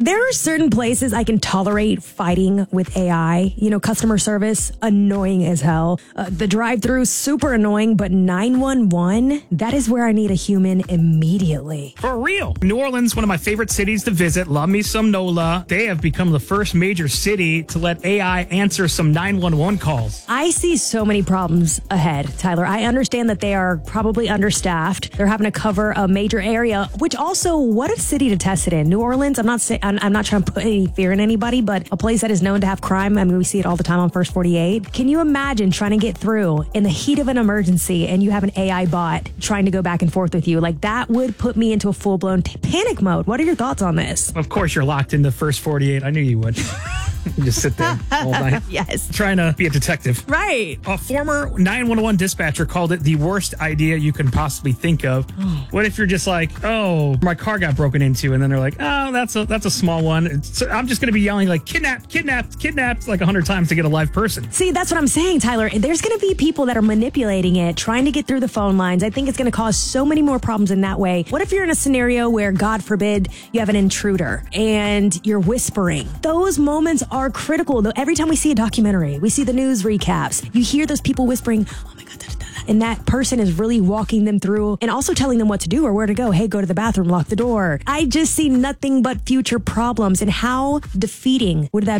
There are certain places I can tolerate fighting with AI. You know, customer service, annoying as hell. The drive-thru, super annoying, but 911, that is where I need a human immediately. For real. New Orleans, one of my favorite cities to visit. Love me some NOLA. They have become the first major city to let AI answer some 911 calls. I see so many problems ahead, Tyler. I understand that they are probably understaffed. They're having to cover a major area, which also, what a city to test it in. New Orleans, I'm not trying to put any fear in anybody, but a place that is known to have crime. I mean, we see it all the time on First 48. Can you imagine trying to get through in the heat of an emergency and you have an AI bot trying to go back and forth with you? Like, that would put me into a full-blown panic mode. What are your thoughts on this? Of course, you're locked into First 48. I knew you would. You just sit there all night. Yes. Trying to be a detective. Right. A former 911 dispatcher called it the worst idea you can possibly think of. What if you're just like, oh, my car got broken into, and then they're like, oh, that's a small one. I'm just going to be yelling like kidnapped like 100 times to get a live person. See, that's what I'm saying, Tyler. There's going to be people that are manipulating it, trying to get through the phone lines. I think it's going to cause so many more problems in that way. What if you're in a scenario where, God forbid, you have an intruder and you're whispering? Those moments are critical. Every time we see a documentary, we see the news recaps, you hear those people whispering, oh my God, and that person is really walking them through and also telling them what to do or where to go. Hey, go to the bathroom, lock the door. I just see nothing but future problems. And how defeating would that